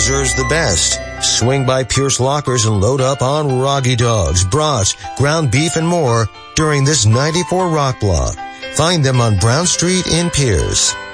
deserves the best. Swing by Pierce Lockers and load up on Roggy Dogs, brats, ground beef, and more during this 94 Rock Block. Find them on Brown Street in Pierce.